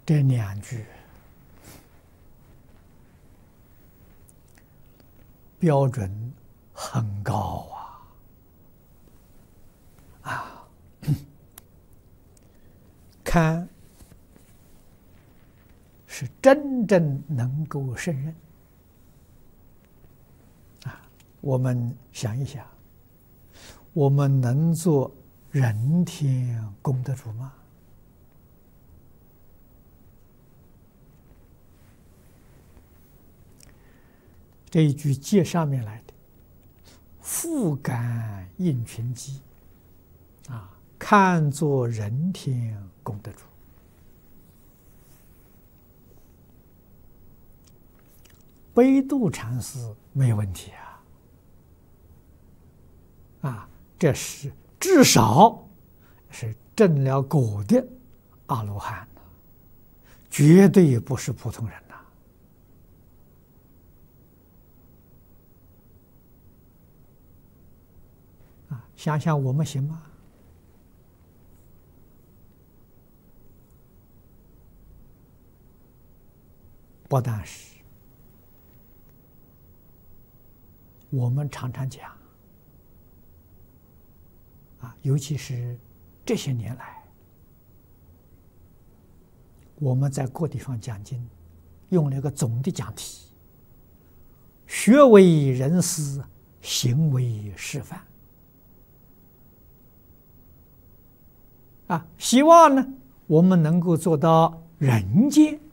这两句标准很高啊！堪是真正能够胜任啊！我们想一想，我们能做人天功德主吗？这一句接上面来的“复感应群机”，看作人天功德主。悲度禅师没问题这是至少是证了果的阿罗汉，绝对不是普通人想想我们行吗？不但是，我们常常讲尤其是这些年来，我们在各地方讲经，用了一个总的讲题：学为人师，行为示范。希望呢，我们能够做到人间